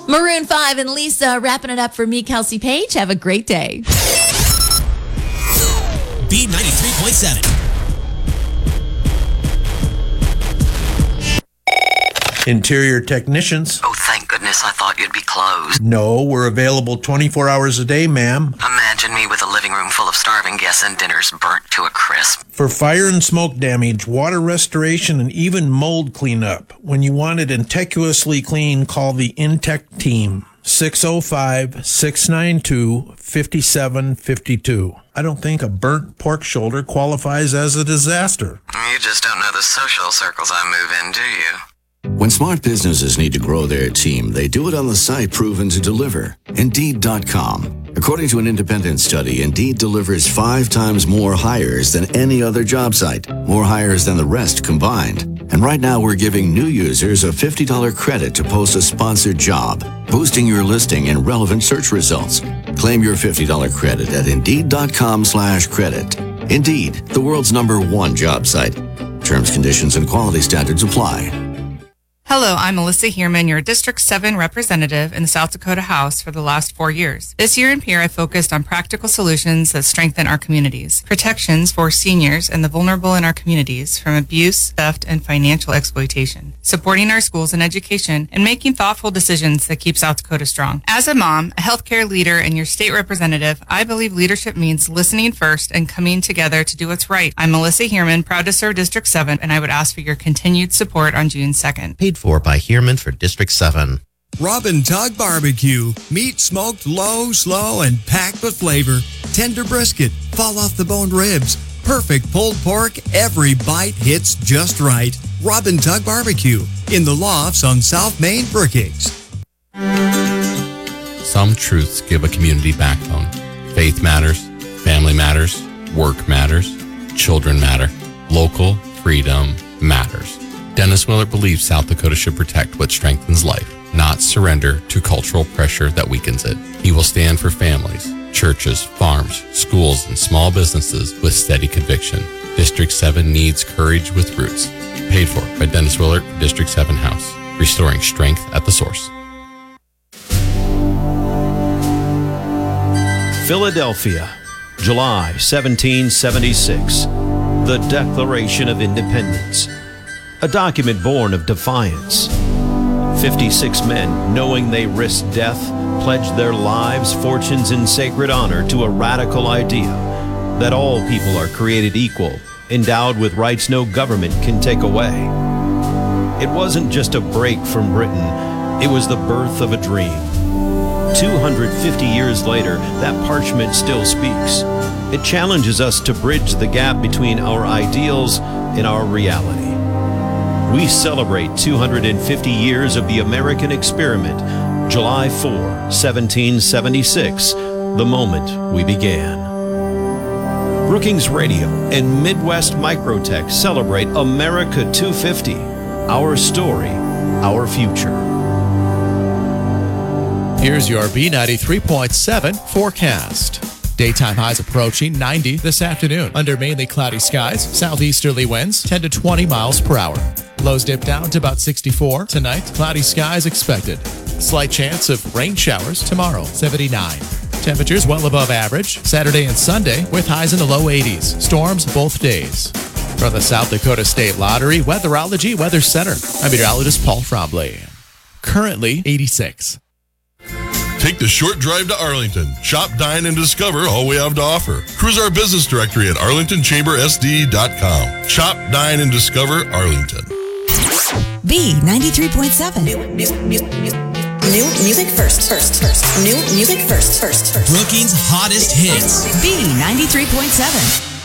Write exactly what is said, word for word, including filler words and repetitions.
Maroon five and Lisa wrapping it up for me, Kelsey Page. Have a great day. B ninety-three point seven. Interior technicians. Oh, thank goodness, I thought you'd be closed. No, we're available twenty-four hours a day, ma'am. Imagine me with a living room full of starving guests and dinners burnt to a crisp. For fire and smoke damage, water restoration, and even mold cleanup. When you want it meticulously clean, call the Intech team. six oh five, six nine two, five seven five two. I don't think a burnt pork shoulder qualifies as a disaster. You just don't know the social circles I move in, do you? When smart businesses need to grow their team, they do it on the site proven to deliver, Indeed dot com. According to an independent study, Indeed delivers five times more hires than any other job site, more hires than the rest combined. And right now we're giving new users a fifty dollars credit to post a sponsored job, boosting your listing and relevant search results. Claim your fifty dollars credit at Indeed dot com slash credit. Indeed, the world's number one job site. Terms, conditions, and quality standards apply. Hello, I'm Melissa Heerman, your District seven representative in the South Dakota House for the last four years. This year in P R, I focused on practical solutions that strengthen our communities, protections for seniors and the vulnerable in our communities from abuse, theft, and financial exploitation, supporting our schools and education, and making thoughtful decisions that keep South Dakota strong. As a mom, a healthcare leader, and your state representative, I believe leadership means listening first and coming together to do what's right. I'm Melissa Heerman, proud to serve District seven, and I would ask for your continued support on June second. Paid for by Heerman for District seven. Robin Tug Barbecue. Meat smoked low, slow, and packed with flavor. Tender brisket, fall off the boned ribs. Perfect pulled pork. Every bite hits just right. Robin Tug Barbecue in the Lofts on South Main, Brookings. Some truths give a community backbone. Faith matters, family matters, work matters, children matter, local freedom matters. Dennis Willard believes South Dakota should protect what strengthens life, not surrender to cultural pressure that weakens it. He will stand for families, churches, farms, schools, and small businesses with steady conviction. District seven needs courage with roots. Paid for by Dennis Willard, District seven House. Restoring strength at the source. Philadelphia, July seventeen seventy-six. The Declaration of Independence. A document born of defiance. fifty-six men, knowing they risked death, pledged their lives, fortunes, and sacred honor to a radical idea that all people are created equal, endowed with rights no government can take away. It wasn't just a break from Britain, it was the birth of a dream. two hundred fifty years later, that parchment still speaks. It challenges us to bridge the gap between our ideals and our reality. We celebrate two hundred fifty years of the American experiment, July fourth, seventeen seventy-six, the moment we began. Brookings Radio and Midwest Microtech celebrate America two fifty, our story, our future. Here's your B ninety-three point seven forecast. Daytime highs approaching ninety this afternoon under mainly cloudy skies, southeasterly winds ten to twenty miles per hour. Lows dip down to about sixty-four tonight. Cloudy skies expected. Slight chance of rain showers tomorrow, seventy-nine. Temperatures well above average Saturday and Sunday with highs in the low eighties. Storms both days. From the South Dakota State Lottery Weatherology Weather Center, I'm meteorologist Paul Frombley. Currently eighty-six. Take the short drive to Arlington. Shop, dine, and discover all we have to offer. Cruise our business directory at arlington chamber s d dot com. Shop, dine, and discover Arlington. B ninety-three point seven. New, new, new, new, new music first, first, first. New music first, first, first. Brookings' hottest hits. B ninety-three point seven.